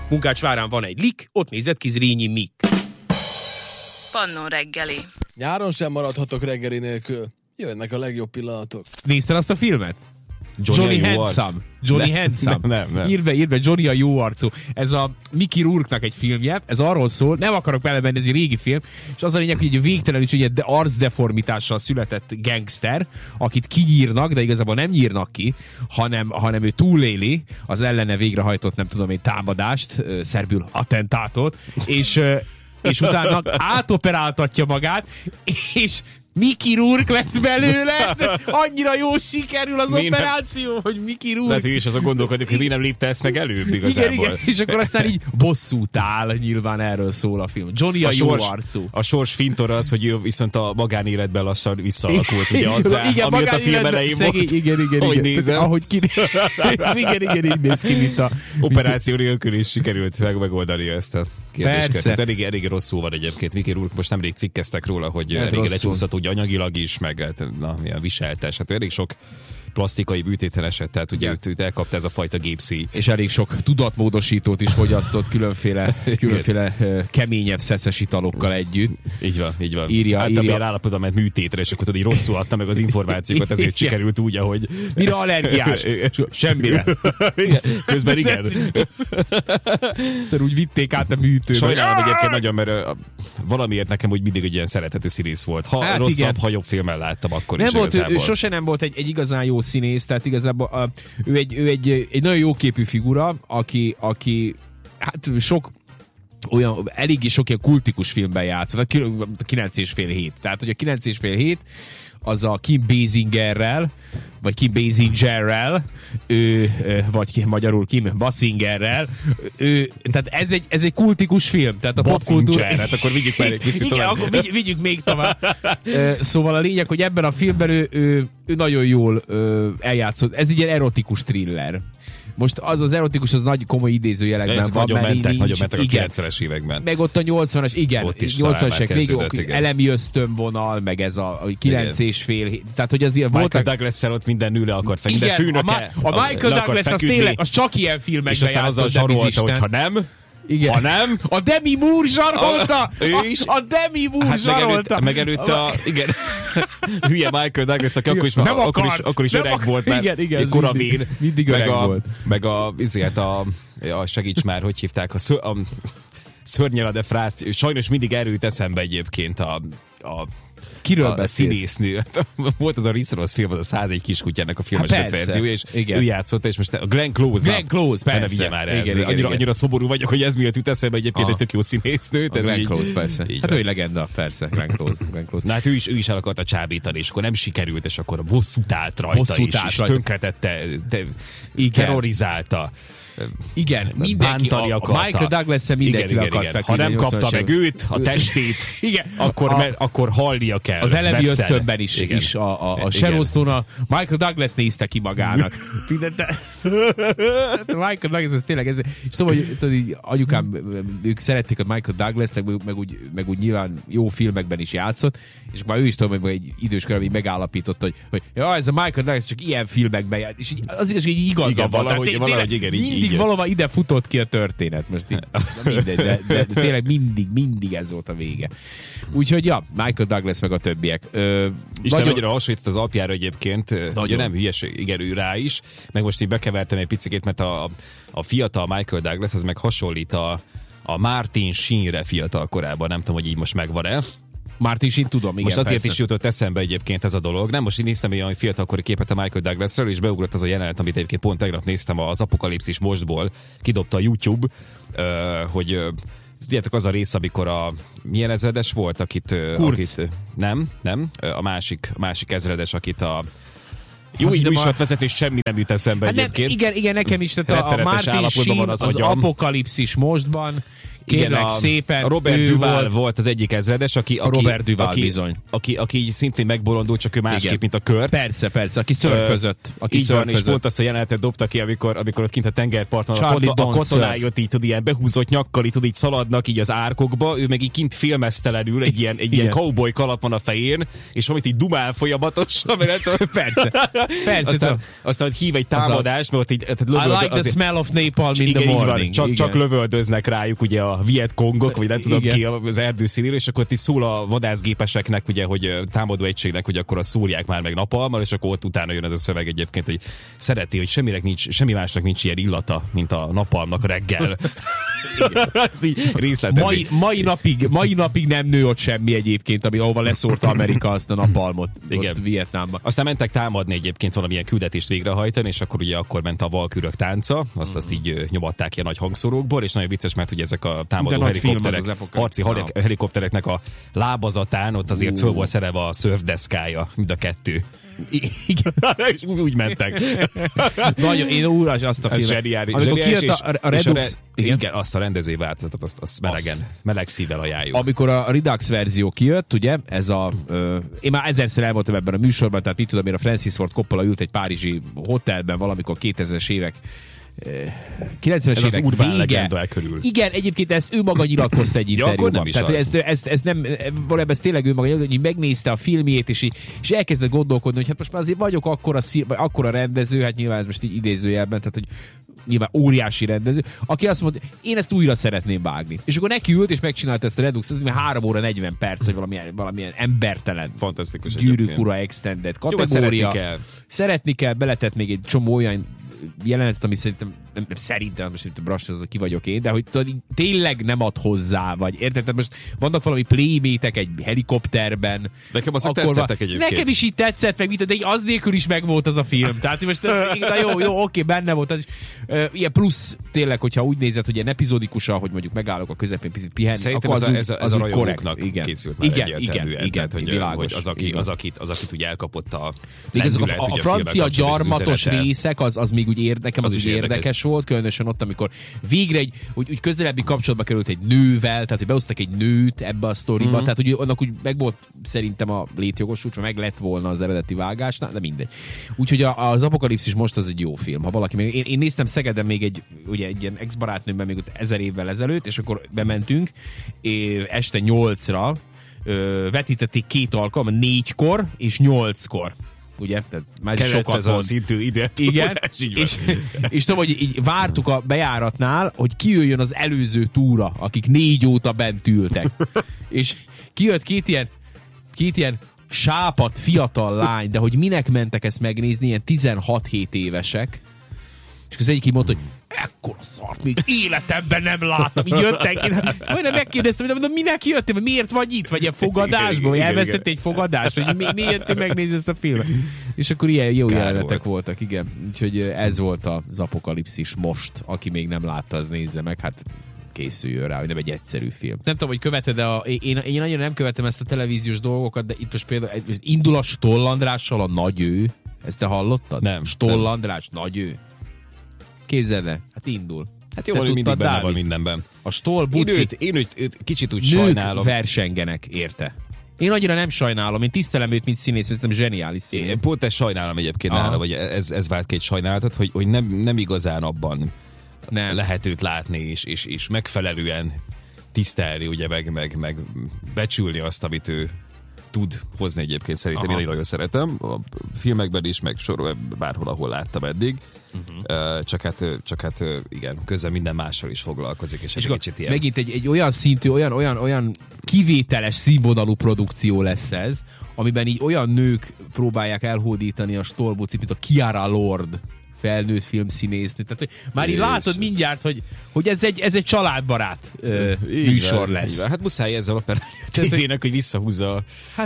Munkácsvárán van egy lik, ott nézett ki Zrínyi Mik. Pannó reggeli. Nyáron sem maradhatok reggeli nélkül. Jönnek a legjobb pillanatok. Nézted azt a filmet? Johnny Handsome. Johnny Handsome. Nem. Ír be, Johnny a jó arcú. Ez a Mickey Rourke-nak egy filmje, ez arról szól, nem akarok belemenni, ez egy régi film, és az a lényeg, hogy egy végtelenül ugye arcdeformitással született gangster, akit kinyírnak, de igazából nem nyírnak ki, hanem ő túléli az ellene végrehajtott, nem tudom én, támadást, szerbül attentátot, és utána átoperáltatja magát, és Mickey Rourke lesz belőle, annyira jól sikerül az operáció, hogy Mickey Rourke. Lehet, ő is azon gondolkodik, hogy mi nem lépte ezt meg előbb igazából. Igen, és akkor aztán így bosszút áll, nyilván erről szól a film. Johnny a jó arcú. A sors fintor az, hogy ő viszont a magánéletben lassan visszaalakult, ugye azzá, amiatt a film elején volt. Igen. Hogy nézem. Ahogy igen, így néz ki, mint a... Operáció nélkül is sikerült megoldani ezt a kérdéskört. Persze. Elég rosszul van egyébként. Mickey Rourke most nemrég cikkeztek róla, hogy elég lecsúszott ugye anyagilag is, meg milyen viseltes. Hát elég sok plastikai bűtéten esett, tehát ugye őt elkapta ez a fajta gépszíj. És elég sok tudatmódosítót is fogyasztott különféle keményebb szeszes italokkal együtt. Így van. Írja. Amilyen állapotban ment műtétre, és akkor tudod, így rosszul adta meg az információkat, ezért sikerült úgy, ahogy... Mire allergiás? Semmire. Közben igen. Aztán úgy vitték át a műtőbe. Sajnálom egyébként nagyon, mert valamiért nekem úgy mindig egy ilyen szerethető színész volt. Ha rosszabb, ha jobb filmen láttam, akkor nem is volt, igazából. ő sose nem volt egy igazán jó színész, tehát igazából ő egy nagyon jóképű figura, aki hát eléggé sok ilyen kultikus filmben játszott, a 9,5 Tehát, hogy a 9,5 az a Kim Basingerrel, vagy Kim Basingerrel, vagy magyarul Kim Basingerrel, tehát ez egy kultikus film, tehát a popkultúra... Hát akkor vigyük már egy picit tovább. Igen, akkor vigyük még tovább. Szóval a lényeg, hogy ebben a filmben ő nagyon jól eljátszott. Ez egy ilyen erotikus thriller. Most az erotikus, az nagy komoly idézőjelekben van. Nagyon mentek a 90-es években. Meg ott a 80-as, igen, 80-as végig, elemi ösztönvonal, meg ez a 9,5. Tehát, hogy azért Michael Douglas-szel ott minden nő le akart feküdni. Igen, a Michael Douglas az tényleg, az csak ilyen filmekben játszott. És aztán azzal zsarolta, hogy ha nem... Igen. Ha nem... A Demi Moore zsarolta! Ő is. A Demi Moore zsarolta! Megelőtte a... Igen. Hülye Michael Douglas, aki akkor is öreg volt, mert igen, koravén. Mindig öreg volt. Meg segíts már, hogy hívták, a Szörnyel de Frász, sajnos mindig erőt eszembe egyébként Kiről a színésznő. Volt az a Rick Ross film, az a 101 kiskutyának a filmes verziója, és ő játszotta, és most a Glenn Close. Persze. Már annyira szoború vagyok, hogy ez miatt jut eszembe egyébként egy tök jó színésznő. A Glenn Close, persze. Hát ő legenda, persze, Glenn Close. Na hát ő is el akarta csábítani, és akkor nem sikerült, és akkor bosszút állt rajta, és tönkretette, terrorizálta. Igen, mindenki, a Michael Douglas-e mindenki akart feküdni. Ha nem kapta meg őt, a testét, akkor halnia kell. Az elemi ösztönben is a Sharon Stone, Michael Douglas nézte ki magának. Michael Douglas, ez tényleg ez. És tudom, hogy anyukám, ők szerették a Michael Douglas-t, meg úgy nyilván jó filmekben is játszott, és már ő is tudom, hogy egy idős körül így megállapította, hogy ja, ez a Michael Douglas csak ilyen filmekben játszott. És az igaz, hogy így igaza van. Valahogy igen, így. Valahol ide futott ki a történet. Most így, mindegy, de tényleg mindig ez volt a vége. Úgyhogy ja, Michael Douglas meg a többiek. Isten nagyra hasonlított az apjára egyébként, ugye nem hülyeség, igen, ő rá is, meg most így bekevertem egy picikét, mert a fiatal Michael Douglas az meg hasonlít a Martin Sheenre fiatal korában, nem tudom, hogy így most megvan-e. Martin Sheen tudom, igen. Most azért persze. is jutott eszembe egyébként ez a dolog. Nem, most így néztem olyan fiatalkori képet a Michael Douglasről, és beugrott az a jelenet, amit egyébként pont tegnap néztem az Apokalipszis mostból, kidobta a YouTube, hogy tudjátok, az a rész, amikor milyen ezredes volt, akit nem, a másik ezredes, akit jó, így műsorvezetés semmi nem jut eszembe egyébként. Igen, nekem is. Tehát a Martin Sheen az Apokalipszis mostban, Kérlek szépen, a Robert ő Duval volt az egyik ezredes, aki Robert Duval, bizony. Aki szintén megbolondult, csak ő másképp, mint a Kurt. Persze, aki szörfözött. Így van, és pont azt a jelenetet dobta ki, amikor ott kint a tengerparton a katonái ott így, ilyen behúzott nyakkal, így szaladnak így az árkokba, ő meg így kint filmesztelenül, egy ilyen cowboy kalap van a fején, és valamit így dumál folyamatosan, mert Persze. aztán hív egy támadást, mert ott így... I like the smell of napalm in the morning. Csak lövöldöznek rájuk ugye a Vietkongok, vagy nem tudom ki az erdőszínére, és akkor ott is szól a vadászgépeseknek, ugye, hogy támadó egységnek, hogy akkor azt szúrják már meg napalmal, és akkor ott utána jön ez a szöveg egyébként, hogy szereti, hogy semmi másnak nincs ilyen illata, mint a napalmnak reggel. Ez így részletezi. Mai napig nem nő ott semmi egyébként, ahova leszórta Amerika azt a napalmot ott Vietnámban. Aztán mentek támadni egyébként valamilyen küldetést végrehajtani, és akkor ugye akkor ment a valkürök tánca, azt így nyomatták ilyen nagy hangszórókból, és nagyon vicces, mert ugye ezek a támadó helikopterek, harci helikoptereknek a lábazatán ott azért föl volt szerelve a szörfdeszkája, mind a kettő. Igen. És úgy mentek. Nagyon, én úrás azt a filmet. Amikor kijött a Redux... Igen, azt a rendezői változatot, azt meleg szívvel ajánljuk. Amikor a Redux verzió kijött, ugye, ez én már ezerszer elmondtam ebben a műsorban, tehát mit tudom én, a Francis Ford Coppola ült egy párizsi hotelben valamikor 2000-es évek 90-es évek urbán vége. legenda körül. Igen, egyébként ezt ő maga nyilatkozta egy interjúban. Tehát ez nem, valójában ez tényleg ő maga, hogy megnézte a filmjét, és elkezdett gondolkodni, hogy hát most már azért vagyok akkora rendező, hát nyilván ez most így idézőjelben, tehát hogy nyilván óriási rendező, aki azt mondta, én ezt újra szeretném vágni. És akkor neki ült, és megcsinálta ezt a Redux, ez 3 óra 40 perc, vagy valamilyen embertelen, fantasztikus Gyűrűk ura extended kategória. Szeretni kell, beletett még egy csomó olyan jelenetet, ami szerintem most brassz, ki vagyok én, de hogy tudod, tényleg nem ad hozzá, vagy érted? Tehát most vannak valami playmétek egy helikopterben. Nekem azok tetszettek egyébként. Nekem is így tetszett, meg de az nélkül is megvolt az a film. Tehát most jó, oké, benne volt. Az is, ilyen plusz tényleg, hogyha úgy nézed, hogy ilyen epizódikusan, hogy mondjuk megállok a közepén, picit pihenni, szerintem akkor ez a rajongóknak készült már egyértelműen. Igen, hogy az, akit úgy elkapott a lendület. A francia gyarmatos részek, az még úgy nekem az úgy érdekes volt, különösen ott, amikor végre úgy közelebbi kapcsolatba került egy nővel, tehát hogy behoztak egy nőt ebbe a sztoriba, tehát hogy annak úgy meg volt szerintem a létjogosultsa, meg lett volna az eredeti vágásnál, de mindegy. Úgyhogy az Apokalipszis most az egy jó film. Ha valaki még, én néztem Szegeden még egy ilyen ex-barátnőmben még ott 1000 évvel ezelőtt, és akkor bementünk este 8-ra, vetítették 2 alkalommal, 4-kor és 8-kor. Ugye? Tehát már sokat ez a szintű ide. Igen. És tudom, hogy így vártuk a bejáratnál, hogy kijöjjön az előző túra, akik 4 óta bent ültek. És kijött két ilyen sápadt fiatal lány, de hogy minek mentek ezt megnézni, ilyen 16-7 évesek. És az egyik így mondta, hogy ekkora szart még életemben nem láttam. Így jöttek. Majdnem megkérdeztem, hogy minek jöttél, vagy miért vagy itt? Vagy ilyen fogadásban? Vagy elvesztettél egy fogadást? Vagy miért jöttél megnézni ezt a filmet? És akkor ilyen jó jelenetek voltak, igen. Úgyhogy ez volt az Apokalipszis most. Aki még nem látta, az nézze meg. Hát készüljön rá, hogy nem egy egyszerű film. Nem tudom, hogy követed, de én nagyon nem követem ezt a televíziós dolgokat, de itt most például indul a Stoll Andrással a Nagy ő. Ezt te hallottad? Nem. Stoll András, Nagy ő. Képzeld el, hát indul. Hát jó, hogy mindig benne van mindenben. A Stoll buci. Én őt kicsit úgy nők sajnálom. versengenek érte. Én annyira nem sajnálom, én tisztelem őt, mint színész, hiszem zseniális színész. Én pont ezt sajnálom egyébként nála, vagy ez vált ki egy sajnálatot, hogy nem igazán abban lehet őt látni, és megfelelően tisztelni, ugye, meg becsülni azt, amit ő tud hozni egyébként szerintem. Én nagyon szeretem. A filmekben is, meg bárhol, ahol láttam eddig. Csak hát igen, közben minden mással is foglalkozik, és egy kicsit ilyen. Megint egy olyan szintű, olyan kivételes színvonalú produkció lesz ez, amiben így olyan nők próbálják elhódítani a Stollbucit, mint a Kiara Lord felnőtt filmszínésznő. Tehát, hogy már így látod mindjárt, hogy ez egy családbarát műsor lesz. Hát muszáj ezzel operálni a tévének, hogy visszahúzza,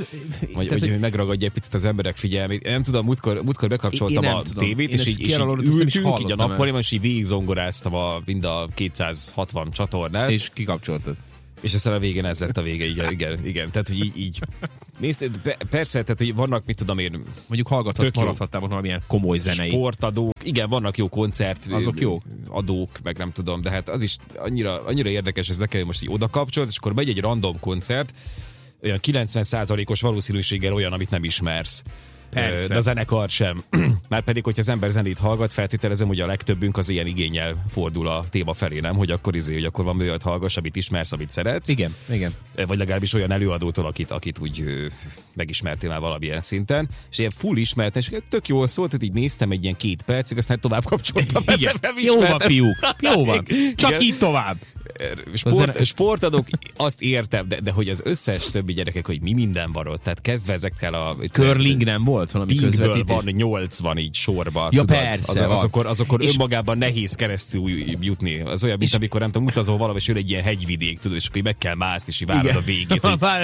hogy megragadja egy picit az emberek figyelmét. Nem tudom, múltkor bekapcsoltam a tévét, és így ültünk így a nappaliban, és így végigzongoráztam mind a 260 csatornát. És kikapcsoltad. És aztán a végén ez lett a vége, igen. Tehát, hogy így Nézd, persze, tehát, hogy vannak, mit tudom én, Mondjuk maradhattál volna valamilyen komoly zenei. sportadók, igen, vannak jó koncert, Azok jó. adók, meg nem tudom, de hát az is annyira érdekes, ez nekem most így oda kapcsolt, és akkor megy egy random koncert, olyan 90%-os valószínűséggel olyan, amit nem ismersz. Persze. De a zenekar sem. Márpedig, hogyha az ember zenét hallgat, feltételezem, hogy a legtöbbünk az ilyen igénnyel fordul a téma felé, nem? Hogy akkor van olyat hallgass, amit ismersz, amit szeretsz. Igen. Vagy legalábbis olyan előadótól, akit úgy megismertél már valamilyen szinten. És ilyen full ismerten, és tök jól szólt, hogy így néztem egy ilyen 2 percig, aztán tovább kapcsoltam. Igen. Jó van, fiúk. Jó van. Csak Igen. így tovább. Sportadók, azt értem, de hogy az összes többi gyerekek, hogy mi minden van ott, tehát kezdve ezekkel a... Curling nem volt valami Pingből közvetítés? van 80 így sorba. Ja, tudod? persze, azokor és önmagában nehéz keresztül jutni. Az olyan, mint amikor nem tudom, utazol valahol, és jön egy ilyen hegyvidék, tudod, és akkor meg kell mászni, és így várod a végét.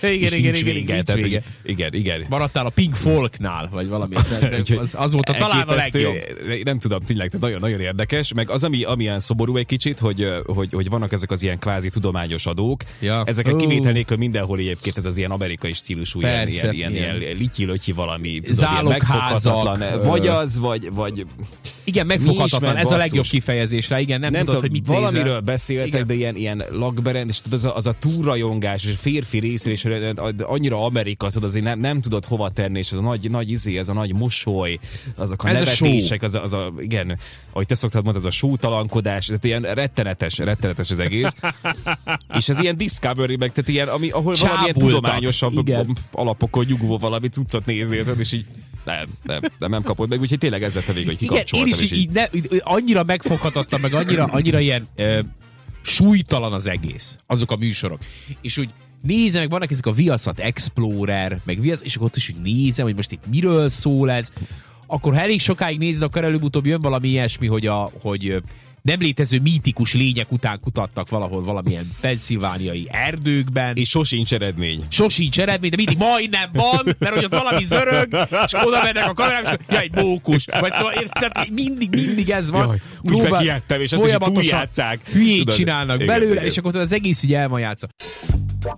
Igen. Maradtál a Pink Folknál, vagy valami. Az volt talán a legjobb. Nem tudom, tényleg, nagyon érdekes. Meg az, ami ilyen szomorú egy kicsit, hogy vannak ezek az ilyen kvázi tudományos adók. Ja. Ezeket kivétel nélkül mindenhol egyébként ez az ilyen amerikai stílusú, ilyen lityi-lötyi valami. Zálogházak. Vagy az, vagy... Igen, megfoghatatlan. Ez a legjobb basszus. kifejezés rá. Igen, nem tudod, hogy mit valamiről nézel. beszéltek, de ilyen lakberend, és tudod, az a túrrajongás, és a férfi részéről, és annyira Amerika, tudod, azért nem tudod hova tenni, és ez a nagy ez a nagy mosoly, azok a nevetések, igen, ahogy te szoktad mondani, az a sótalankodás, tehát ilyen rettenetes az egész. És ez ilyen Discovery, meg tehát ilyen, ahol valamilyen tudományosabb alapokon nyugvó valami cuccot néznél, és így nem kapod meg, úgyhogy tényleg ez lett a vég, hogy kikapcsoltam. Igen, én is így annyira megfoghatatlan, meg annyira ilyen súlytalan az egész, azok a műsorok. És úgy nézem, meg vannak ezek a Viaszat Explorer, meg és akkor ott is úgy nézem, hogy most itt miről szól ez. Akkor ha elég sokáig nézed, akkor előbb-utóbb jön valami ilyesmi, hogy nem létező mítikus lények után kutattak valahol valamilyen penszilvániai erdőkben. És sosincs eredmény, De mindig majdnem van, mert hogy ott valami zörög, és oda mennek a kamerák, és egy mókus. Vagy tehát mindig ez van. Jaj, úgy megijedtem, és azt is túljátszák. Hülyét csinálnak igen, belőle, igen. és akkor az egész így el van játszva.